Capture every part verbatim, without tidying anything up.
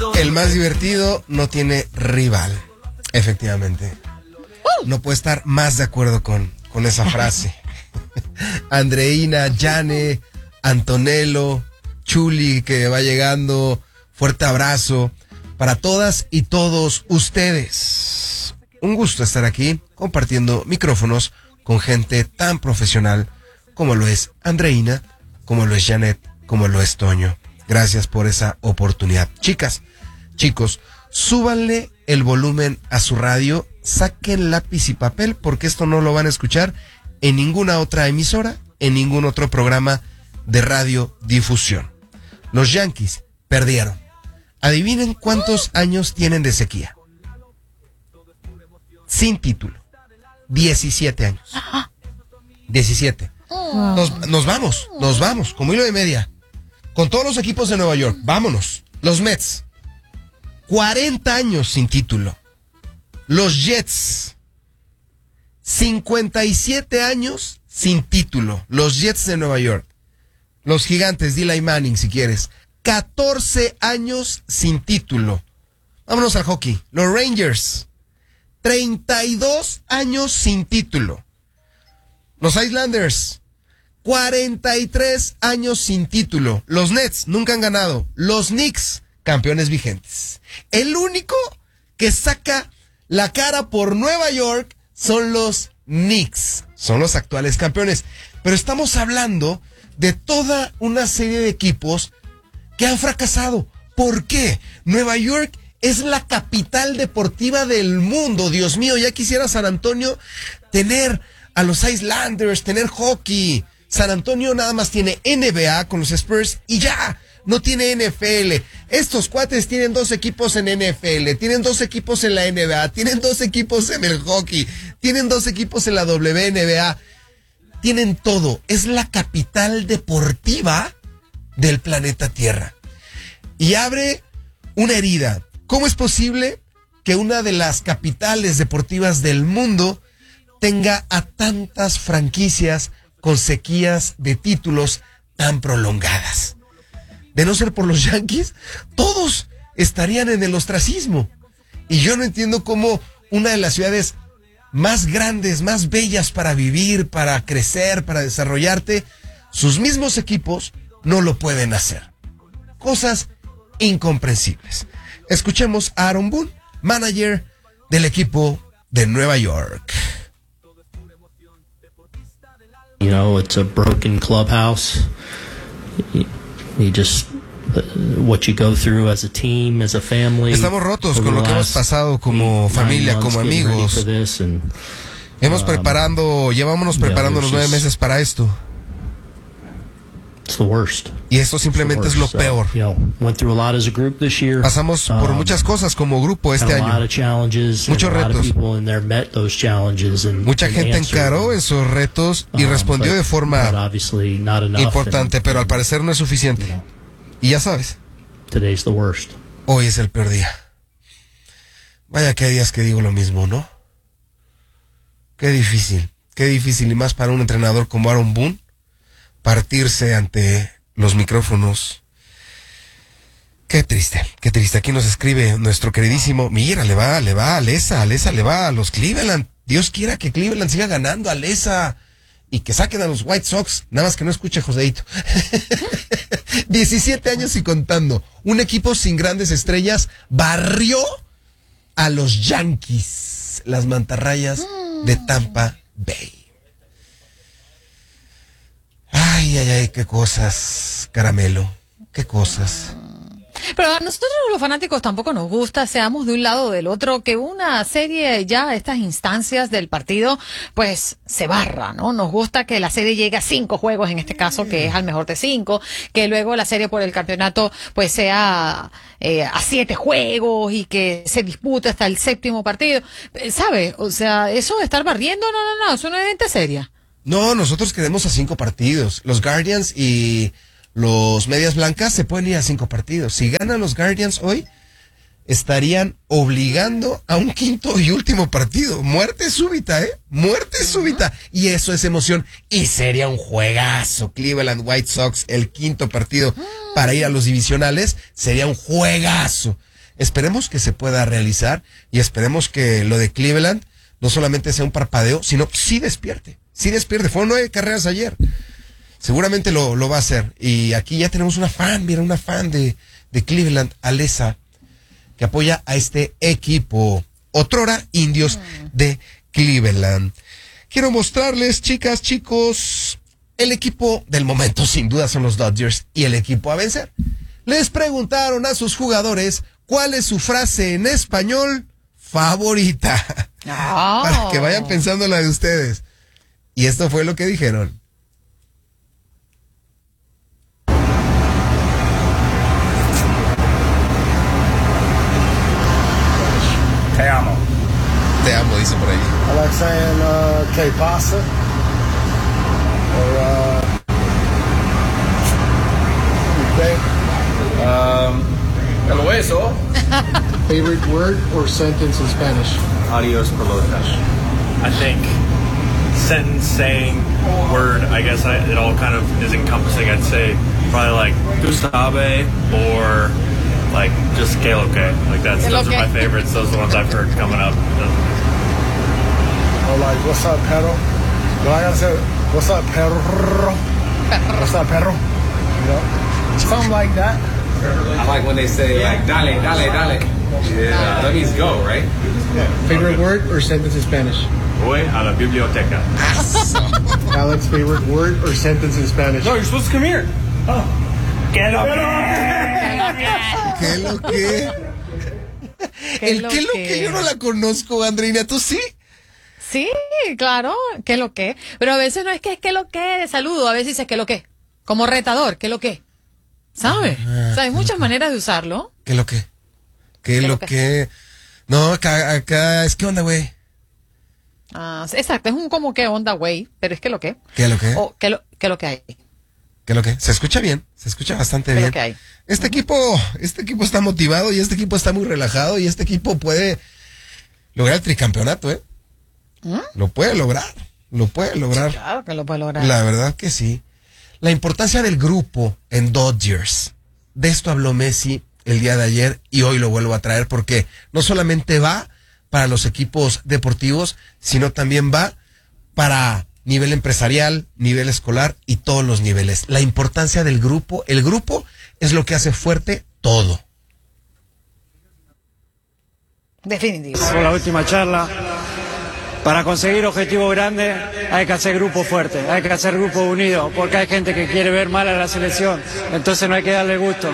El más divertido no tiene rival. Efectivamente. No puedo estar más de acuerdo con, con esa frase. Andreina, Yane, Antonello, Chuli, que va llegando. Fuerte abrazo para todas y todos ustedes. Un gusto estar aquí compartiendo micrófonos con gente tan profesional como lo es Andreina, como lo es Janet, como lo es Toño. Gracias por esa oportunidad. Chicas, chicos, súbanle el volumen a su radio, saquen lápiz y papel porque esto no lo van a escuchar en ninguna otra emisora, en ningún otro programa de radiodifusión. Los Yankees perdieron. Adivinen cuántos años tienen de sequía. Sin título. diecisiete años. diecisiete. Nos, nos vamos, nos vamos, como hilo de media. Con todos los equipos de Nueva York, vámonos. Los Mets, cuarenta años sin título. Los Jets, cincuenta y siete años sin título. Los Jets de Nueva York. Los Gigantes, Eli Manning si quieres, catorce años sin título. Vámonos al hockey. Los Rangers, treinta y dos años sin título. Los Islanders, cuarenta y tres años sin título. Los Nets nunca han ganado. Los Knicks, campeones vigentes. El único que saca la cara por Nueva York son los Knicks. Son los actuales campeones. Pero estamos hablando de toda una serie de equipos que han fracasado. ¿Por qué? Nueva York es la capital deportiva del mundo. Dios mío, ya quisiera San Antonio tener a los Islanders, tener hockey. San Antonio nada más tiene N B A con los Spurs y ya, no tiene N F L. Estos cuates tienen dos equipos en N F L, tienen dos equipos en la N B A, tienen dos equipos en el hockey, tienen dos equipos en la W N B A. Tienen todo. Es la capital deportiva del planeta Tierra. Y abre una herida. ¿Cómo es posible que una de las capitales deportivas del mundo tenga a tantas franquicias con sequías de títulos tan prolongadas? De no ser por los Yankees, todos estarían en el ostracismo. Y yo no entiendo cómo una de las ciudades más grandes, más bellas para vivir, para crecer, para desarrollarte, sus mismos equipos no lo pueden hacer. Cosas incomprensibles. Escuchemos a Aaron Boone, manager del equipo de Nueva York. You know, it's a broken clubhouse. You, you just what you go through as a team, as a family. Estamos rotos con lo que hemos pasado como familia, como amigos. Hemos preparando, llevámonos preparando los nueve meses para esto. It's the worst. Y esto simplemente es lo peor. So, you know, went through a lot as a group this year. Pasamos por um, muchas cosas como grupo este año. Muchos retos. Mucha gente encaró esos retos y respondió de forma importante, pero al parecer no es suficiente. Y ya sabes, today's the worst. Hoy es el peor día. Vaya que hay días que digo lo mismo, ¿no? Qué difícil, qué difícil, y más para un entrenador como Aaron Boone, partirse ante los micrófonos. Qué triste, qué triste. Aquí nos escribe nuestro queridísimo, mira, le va, le va a Alesa, Alesa le va a los Cleveland. Dios quiera que Cleveland siga ganando, Alesa, y que saquen a los White Sox, nada más que no escuche a Joseito. diecisiete años y contando. Un equipo sin grandes estrellas barrió a los Yankees, las mantarrayas de Tampa Bay. Ay, ay, ay, qué cosas, Caramelo, qué cosas. Pero a nosotros los fanáticos tampoco nos gusta, seamos de un lado o del otro, que una serie ya, estas instancias del partido, pues se barra, ¿no? Nos gusta que la serie llegue a cinco juegos, en este caso, que es al mejor de cinco, que luego la serie por el campeonato, pues sea eh, a siete juegos y que se dispute hasta el séptimo partido. ¿Sabes? O sea, eso de estar barriendo, no, no, no, eso no es gente seria. No, nosotros queremos a cinco partidos. Los Guardians y los Medias Blancas se pueden ir a cinco partidos. Si ganan los Guardians hoy, estarían obligando a un quinto y último partido. Muerte súbita, ¿eh? Muerte súbita. Y eso es emoción. Y sería un juegazo. Cleveland White Sox, el quinto partido para ir a los divisionales, sería un juegazo. Esperemos que se pueda realizar y esperemos que lo de Cleveland no solamente sea un parpadeo, sino que sí despierte, sí despierte. Fueron nueve carreras ayer. Seguramente lo, lo va a hacer. Y aquí ya tenemos una fan, mira, una fan de, de Cleveland, Alesa, que apoya a este equipo. Otrora Indios de Cleveland. Quiero mostrarles, chicas, chicos, el equipo del momento, sin duda, son los Dodgers y el equipo a vencer. Les preguntaron a sus jugadores cuál es su frase en español favorita. Oh. Para que vayan pensando la de ustedes. Y esto fue lo que dijeron. Te amo. Te amo, dice por ahí. I like saying, uh, ¿qué pasa? Or, uh, okay. Um, el hueso. Favorite word or sentence in Spanish? Adios pelotas. I think sentence, saying, word, I guess I, it all kind of is encompassing. I'd say probably like Gustave or like just que lo que. Like that's, those are my favorites. Those are the ones I've heard coming up. Or like, what's up, perro? Well, I gotta say, what's up, perro? What's up, perro? You know? Something like that. I like when they say like dale, dale, dale. Yeah, that means go, right? Favorite word or sentence in Spanish? Voy a la biblioteca. Alex, favorite word or sentence in Spanish? No, you're supposed to come here. Oh. Que lo ¿Qué lo que? El qué lo que yo no la conozco, Andreina, ¿tú sí? Sí, claro, ¿qué lo que? Pero a veces no es que es que lo que de saludo, a veces dices que lo que, como retador, ¿qué lo que? ¿Sabes? Ah, o sea, hay muchas maneras de usarlo. ¿Qué lo que? ¿Qué lo que? No, acá, acá, es que onda, güey. Ah, exacto, es un como que onda, güey, pero es que lo que. ¿Qué lo que? O qué lo, qué lo que hay. ¿Qué lo que? Se escucha bien, se escucha bastante ¿Qué bien. lo que hay? Este equipo, este equipo está motivado y este equipo está muy relajado y este equipo puede lograr el tricampeonato, ¿eh? ¿Mm? Lo puede lograr, lo puede lograr. Claro que lo puede lograr. La verdad que sí. La importancia del grupo en Dodgers. De esto habló Messi el día de ayer y hoy lo vuelvo a traer porque no solamente va para los equipos deportivos, sino también va para nivel empresarial, nivel escolar y todos los niveles. La importancia del grupo, el grupo es lo que hace fuerte todo. Definitivo. Por la última charla, para conseguir objetivos grandes hay que hacer grupo fuerte, hay que hacer grupo unido, porque hay gente que quiere ver mal a la selección, entonces no hay que darle gusto.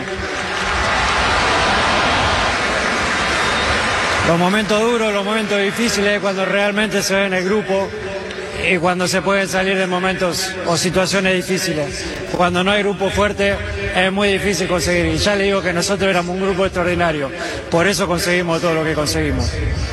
Los momentos duros, los momentos difíciles es cuando realmente se ve en el grupo y cuando se pueden salir de momentos o situaciones difíciles. Cuando no hay grupo fuerte es muy difícil conseguir. Y ya le digo que nosotros éramos un grupo extraordinario. Por eso conseguimos todo lo que conseguimos.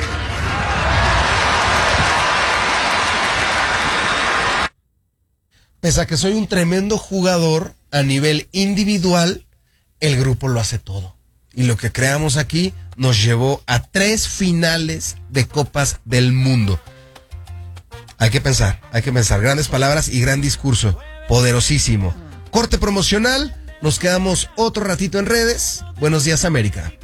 Pese a que soy un tremendo jugador a nivel individual, el grupo lo hace todo. Y lo que creamos aquí nos llevó a tres finales de Copas del Mundo. Hay que pensar, hay que pensar. Grandes palabras y gran discurso. Poderosísimo. Corte promocional. Nos quedamos otro ratito en redes. Buenos días, América.